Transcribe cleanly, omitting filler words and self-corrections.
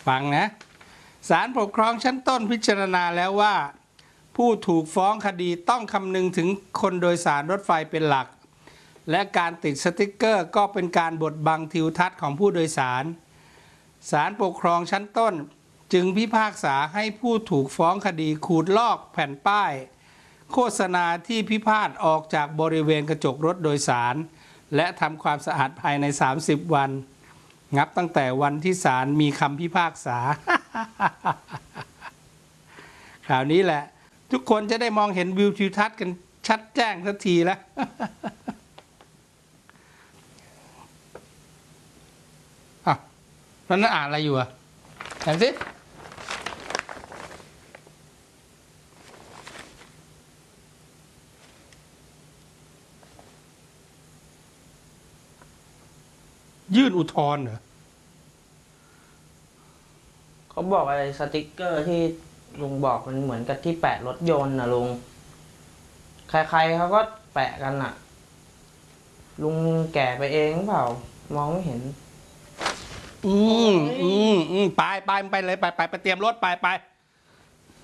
ฟังนะศาลปกครองชั้นต้นพิจารณาแล้วว่าผู้ถูกฟ้องคดีต้องคำนึงถึงคนโดยสารรถไฟเป็นหลักและการติดสติ๊กเกอร์ก็เป็นการบดบังทิวทัศน์ของผู้โดยสารศาลปกครองชั้นต้นจึงพิพากษาให้ผู้ถูกฟ้องคดีขูดลอกแผ่นป้ายโฆษณาที่พิพาทออกจากบริเวณกระจกรถโดยสารและทำความสะอาดภายใน30 วันนับตั้งแต่วันที่ศาลมีคำพิพากษา ข่าวนี้แหละทุกคนจะได้มองเห็นวิวทิวทัศน์กันชัดแจ้งสักทีแล้ว อ่ะมันอ่านอะไรอยู่อ่ะอ่านสิยื่นอุทธรณ์เหรอเขาบอกอะไรสติกเกอร์ที่ลุงบอกมันเหมือนกับที่แปะรถยนต์นะลุงใครๆเขาก็แปะกันอ่ะลุงแก่ไปเองเปล่ามองไม่เห็นไปเลยไปเตรียมรถไป